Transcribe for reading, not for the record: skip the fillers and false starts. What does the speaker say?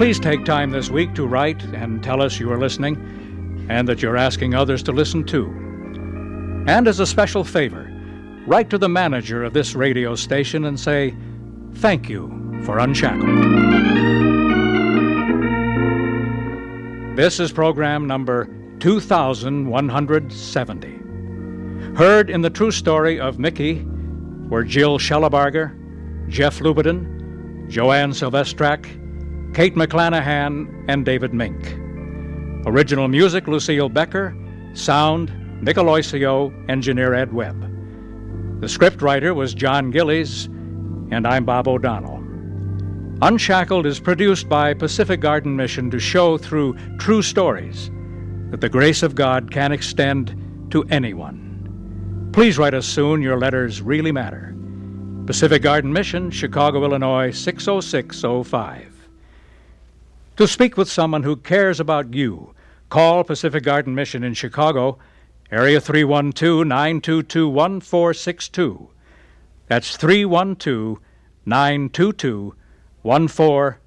Please take time this week to write and tell us you are listening and that you're asking others to listen too. And as a special favor, write to the manager of this radio station and say, "Thank you for Unshackled." This is program number 2170. Heard in the true story of Mickey were Jill Schellebarger, Jeff Lubiden, Joanne Silvestrak, Kate McClanahan, and David Mink. Original music, Lucille Becker. Sound, Nick Aloisio, engineer Ed Webb. The scriptwriter was John Gillies, and I'm Bob O'Donnell. Unshackled is produced by Pacific Garden Mission to show through true stories that the grace of God can extend to anyone. Please write us soon. Your letters really matter. Pacific Garden Mission, Chicago, Illinois, 60605. To speak with someone who cares about you, call Pacific Garden Mission in Chicago, area 312-922-1462. That's 312-922-1462.